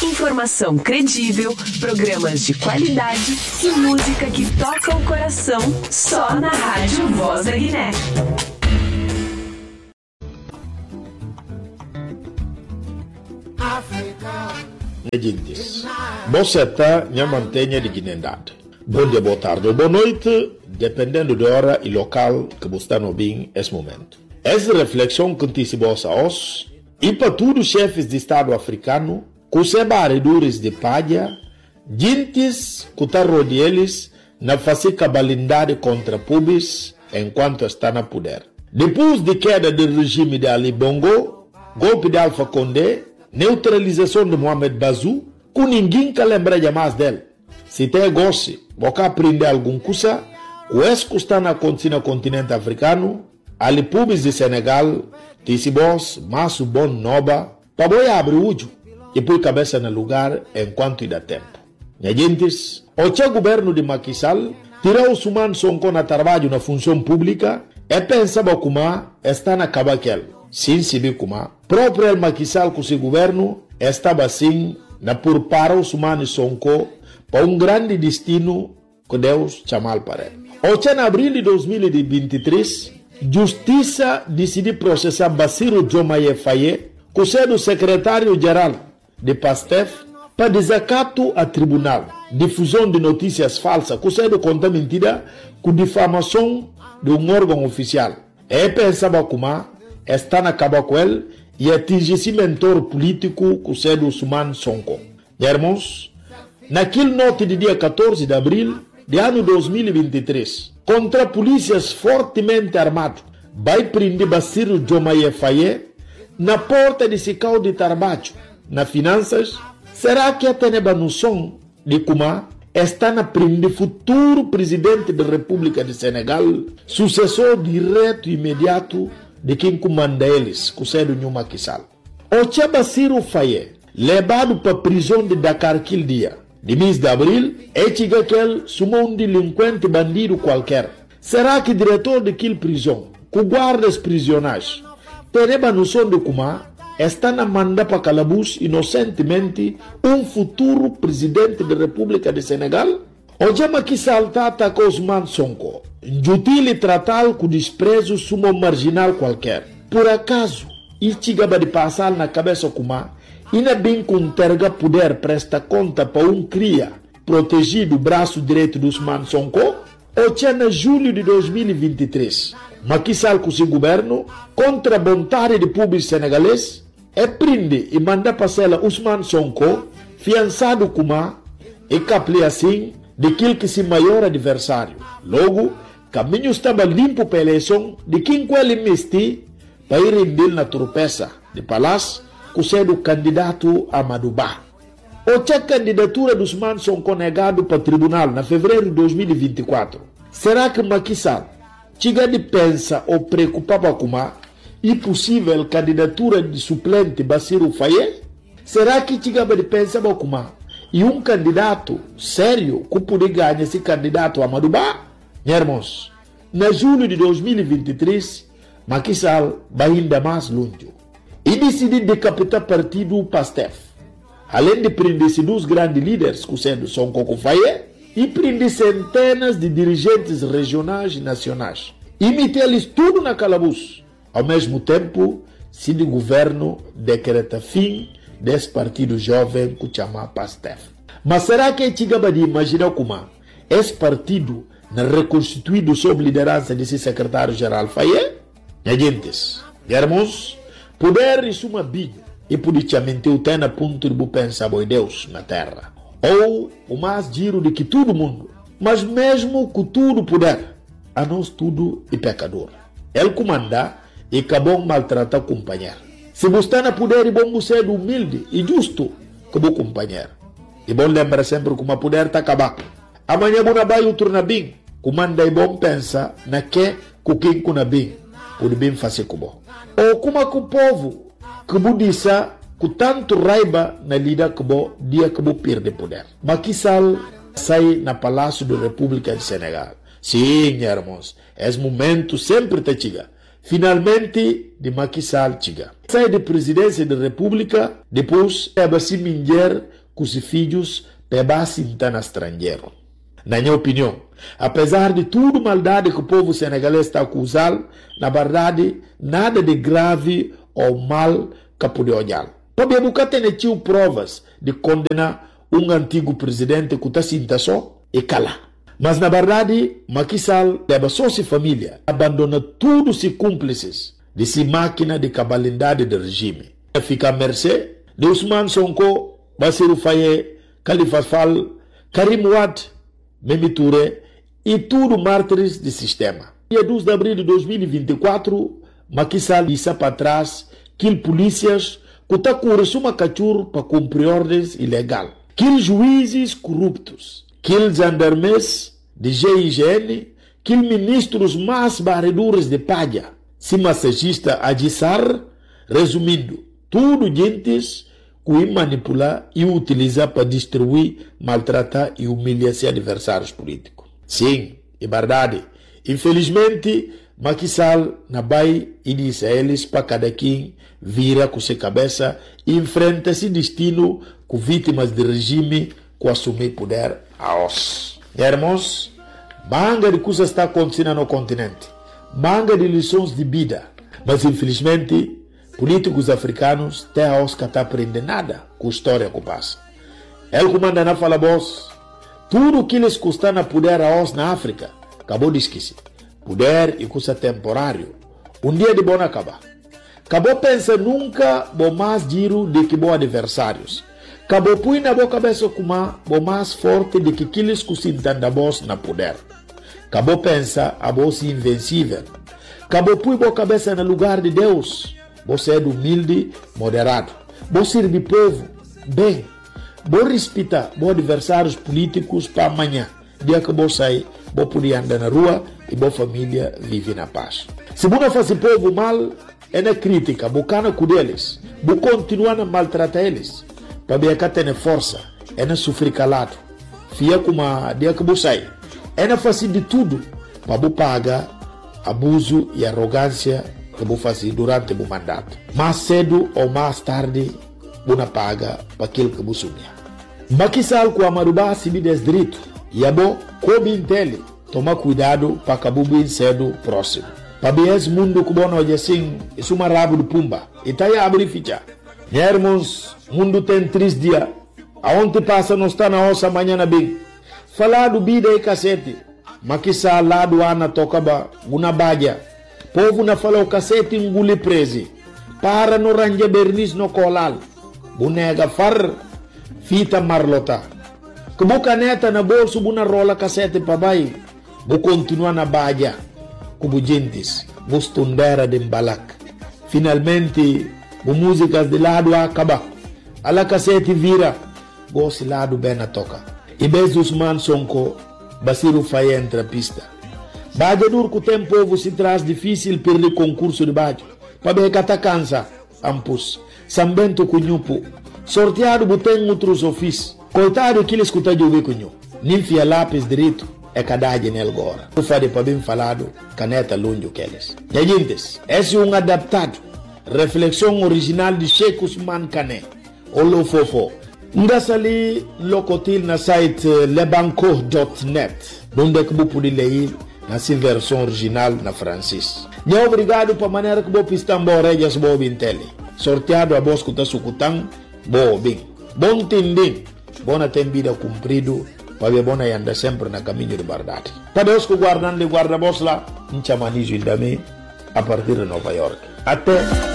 Informação credível, programas de qualidade e música que toca o coração, só na Rádio Voz da Guiné. Você está na mantenha de Guiné-Ndade. Bom dia, boa tarde ou boa noite, dependendo da hora e local que você está no bem nesse momento. Essa reflexão que antecipa-se a nós e para todos os chefes de Estado africano que se barredores de palha, gentes que estão rodeados na fazer cabalidade contra pubis enquanto está na poder. Depois de queda do regime de Ali Bongo, golpe de Alpha Condé, neutralização de Mohamed Bazoum, que ninguém que lembra mais dele. Se tem gosto, você aprender alguma coisa, o que está acontecendo no continente africano, ali pubis de Senegal, Tissibos, Masso Bon Noba, para boi abrir o olho e pôr cabeça no lugar enquanto dá tempo. Minha gentes, o governo de Macky Sall tirou os humanos Sonko na trabalho na função pública e pensava como está na cabaquel. Sim, se vê como próprio Macky Sall com seu governo estava assim na por para os humanos Sonko para grande destino que Deus chamou para ele. Em abril de 2023, Justiça decidiu processar Bassirou Diomaye Faye, que é o secretário-geral de PASTEF, para desacato a tribunal, difusão de notícias falsas, que é o conta mentira, com difamação de órgão oficial. E pensava como está na caba com ele e atingir esse mentor político, que é o Ousmane Sonko. Irmãos, naquele noite de dia 14 de abril de ano 2023, contra polícias fortemente armados, vai prender Bassirou Diomaye Faye na porta de Sicau de Tarbacho, na finanças. Será que até a noção de como está na prender futuro presidente da República de Senegal, sucessor direto e imediato de quem comanda eles, que é o Macky Sall? O Bassirou Faye, levado para a prisão de Dakar aquele dia, de mês de abril, é que ele sumou um delinquente bandido qualquer. Será que o diretor daquela prisão, que guarda os prisioneiros, tem a noção de como está na manda para calabouço inocentemente um futuro presidente da República de Senegal? O Macky Sall atacou Ousmane Sonko, injutil tratá-lo com desprezo sumo marginal qualquer. Por acaso, e chegava de passar na cabeça como ainda bem que terga poder presta conta para cria protegido o braço direito do Ousmane Sonko? Ou em julho de 2023, Macky Sall com seu governo, contra a vontade do público senegalês, prende e manda passar Ousmane Sonko, fiançado como e capli assim daquele que se maior adversário. Logo, caminho estava limpo para a eleição de quem ele investi para ir render na tropeça de palácio, que é o candidato Amadou Ba. A candidatura do Ousmane Sonko negado para o tribunal na fevereiro de 2024. Será que Macky Sall chega de pensa ou preocupava com a impossível candidatura de suplente Bassirou Faye? Será que chega de pensar com a e candidato sério que poderia ganhar esse candidato Amadou Ba? Irmãos, na julho de 2023, Macky Sall vai ainda mais longe e decidiu decapitar partido PASTEF. Além de prender dois grandes líderes, que são Sonko Faye, e prender centenas de dirigentes regionais e nacionais. E meter-lhes tudo na calabouço. Ao mesmo tempo, se o governo decreta fim desse partido jovem que chama PASTEF. Mas será que é chegava de imaginar como esse partido não reconstituído sob liderança desse secretário-geral Faye? Gentes, irmãos, poder isso uma biga e politicamente o tem a ponto de pensar em Deus na terra. Ou o mais giro de que todo mundo, mas mesmo com tudo poder, a nós tudo é pecador. Ele comanda e acabou maltratar o companheiro. Se você na poder e bom ser humilde e justo como o companheiro. E bom lembrar sempre que o poder está acabado. Amanhã você vai o turno bem, comanda e bom pensa na que com quem kuna bem, pode bem fazer como. Ou como que o povo que budissa com tanto raiva na lida que bo dia que bo perde poder. Macky Sall sai na Palácio da República de Senegal. Sim, irmãos, esse momento sempre te chega. Finalmente, de Macky Sall chega. Sai da presidência da República, depois é se minger com os filhos para se na estrangeiro. Na minha opinião, apesar de tudo maldade que o povo senegalês está acusando, na verdade, nada de grave ou mal que pode olhar. Para nunca ter tido provas de condenar antigo presidente que está sinta só e cala. Mas na verdade, Macky Sall leva só sua família, abandona todos os cúmplices de sua máquina de cabalidade do regime. Fica à mercê de Ousmane Sonko, Bassirou Faye, Khalifa Sall, Karim Wade, Mimi Touré e tudo mártires do sistema. Dia 12 de abril de 2024, Macky Sall disse para trás que polícias que estão com uma cachorro para cumprir ordens ilegais, que juízes corruptos, que gendarmes de GIGN, que ministros mais barredores de palha, se massagista Adissar, resumindo, tudo gentes que manipular e utilizar para destruir, maltratar e humilhar seus adversários políticos. Sim, é verdade. Infelizmente, Macky Sall na vai e diz a eles para cada quem vira com sua cabeça e enfrenta esse destino com vítimas do regime que assumir poder a os. Irmãos, manga de coisas está acontecendo no continente, manga de lições de vida, mas infelizmente políticos africanos até a os que não aprendem nada com a história que passa. Ele comanda na fala boss, tudo que eles custam a poder a os na África, acabou de esquecer. Poder e custa temporário. Dia de bom acabar. Acabou pensa nunca bom mais dinheiro do que bons adversários. Acabou põe na boa cabeça como bom mais forte do que aqueles que se entendem boss na poder. Acabou pensa a boss invencível. Acabou põe boa cabeça no lugar de Deus. Você é humilde, moderado. Você serve povo, bem. Você respeita bons adversários políticos para amanhã. Dia que você sair, você poder andar na rua e boa família vive na paz. Se você faz povo mal, é na crítica, você com eles, você continua a maltratar eles, para ver que tem força, é na sofrer calado, fia como a dia que você sai, é na fazer de tudo, para você pagar abuso e arrogância que você faz durante o mandato. Mais cedo ou mais tarde, você paga para aquilo que você sonha. Macky Sall com a Marubá se me direito, e é bom, como entende, toma cuidado para acabar bem cedo próximo. Para ver esse mundo que bom hoje assim, isso é uma rabo de pumba. E tá aí a abrir ficha. Irmãos, mundo tem 3 dias. Aonde passa não está na nossa manhã bem. Falar do vida e cacete. Macky Sall lá do Ana tocaba, uma badia. Povo na fala o cacete engole preso. Para no range bernis no colal. Bonega far, fita marlota. Que boca neta na bolso, buna rola cacete para baixo. Vou continuar na badia, como gentes, vou estudar de balak. Finalmente, vou músicas de lado a acabar. A la cassete vira, vou se lado bem na toca. E bez Ousmane Sonko, Bassirou Faye entra pista. Badia duro que o tempo se traz difícil perder concurso de badia. Para ver que cansa, ampus, sambento cunhupo. Sorteado botei outros ofícios. Coitado que ele escuta de ouvir cunhu. Ninfia lápis direito. É cadade nele agora. Eu falei para bem falado, caneta longe que eles. E gente, esse é adaptado. Reflexão original de Sheikh Ousmane Kane. Olo fofo. Ndassa ali locotil na site lebanco.net. Onde que você pode ler na sua versão original na francês. E obrigado para a maneira que você pista embora e as boas intele. Sorteado a voz que está sucutando, boa bem. Bom entender. Bona tem vida cumprido. Para ver bona e anda sempre na caminho de verdade. Para Deus que guardando de guarda-bos lá, em chamanizo também, a partir de Nova York. Até